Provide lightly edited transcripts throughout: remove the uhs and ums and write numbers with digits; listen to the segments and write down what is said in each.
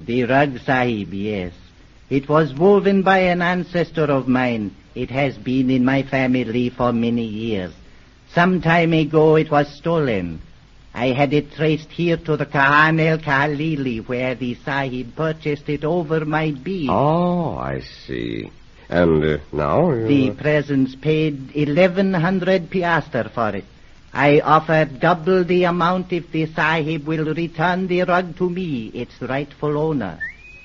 The rug, Sahib, yes. It was woven by an ancestor of mine. It has been in my family for many years. Some time ago it was stolen. I had it traced here to the Khan el-Khalili, where the Sahib purchased it over my bead. Oh, I see. And now? The presents paid 1,100 piastres for it. I offer double the amount if the Sahib will return the rug to me, its rightful owner.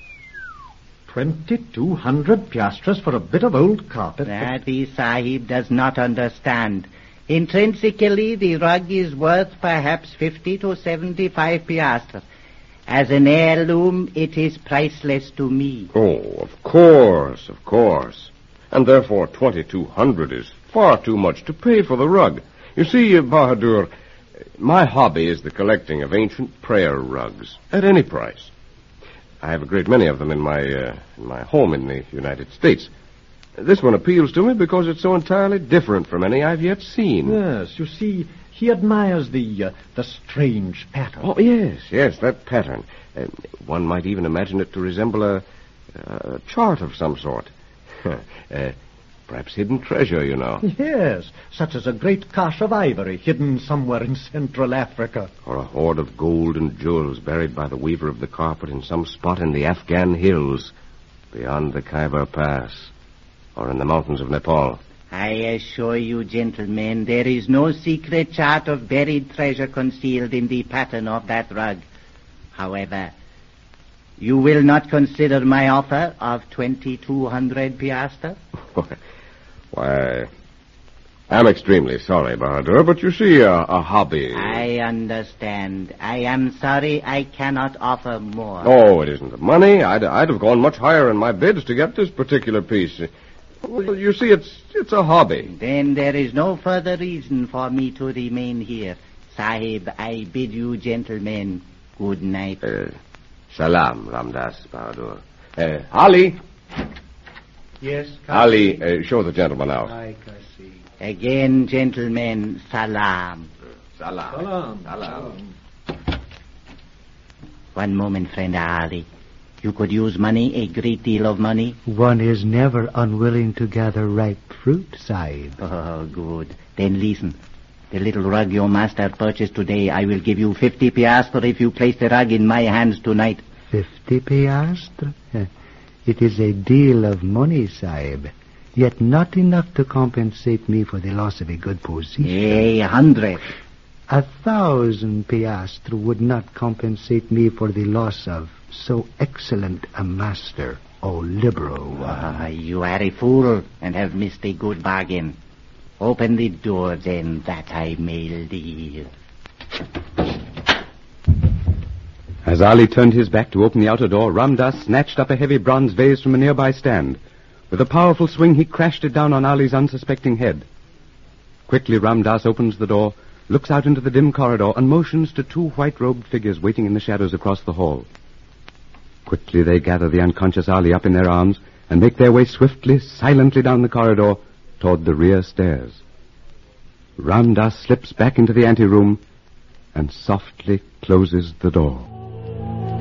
2,200 piastres for a bit of old carpet? That the Sahib does not understand. Intrinsically, the rug is worth perhaps 50 to 75 piastres. As an heirloom, it is priceless to me. Oh, of course, of course. And therefore 2,200 is far too much to pay for the rug. You see, Bahadur, my hobby is the collecting of ancient prayer rugs at any price. I have a great many of them in my home in the United States. This one appeals to me because it's so entirely different from any I've yet seen. Yes, you see, he admires the strange pattern. Oh, yes, that pattern. One might even imagine it to resemble a chart of some sort. Perhaps hidden treasure, you know. Yes, such as a great cache of ivory hidden somewhere in Central Africa. Or a hoard of gold and jewels buried by the weaver of the carpet in some spot in the Afghan hills, beyond the Khyber Pass, or in the mountains of Nepal. I assure you, gentlemen, there is no secret chart of buried treasure concealed in the pattern of that rug. However, you will not consider my offer of 2,200 piastres? Why, I'm extremely sorry, Bahadur, but you see, a hobby... I understand. I am sorry I cannot offer more. Oh, it isn't the money. I'd have gone much higher in my bids to get this particular piece. Well, you see, it's a hobby. Then there is no further reason for me to remain here. Sahib, I bid you gentlemen good night. Salam, Ramdas Bahadur. Ali! Yes, Ali, show the gentleman out. I see. Again, gentlemen, salam. Salam. Salam. One moment, friend Ali. You could use money, a great deal of money. One is never unwilling to gather ripe fruit, Sahib. Oh, good. Then listen. The little rug your master purchased today, I will give you 50 piastres if you place the rug in my hands tonight. 50 piastres? It is a deal of money, Sahib, yet not enough to compensate me for the loss of a good position. 100. 1,000 piastres would not compensate me for the loss of so excellent a master, O liberal one. You are a fool and have missed a good bargain. Open the door, then, that I may leave. As Ali turned his back to open the outer door, Ramdas snatched up a heavy bronze vase from a nearby stand. With a powerful swing, he crashed it down on Ali's unsuspecting head. Quickly, Ramdas opens the door, looks out into the dim corridor, and motions to two white-robed figures waiting in the shadows across the hall. Quickly, they gather the unconscious Ali up in their arms and make their way swiftly, silently down the corridor toward the rear stairs. Ramdas slips back into the anteroom and softly closes the door.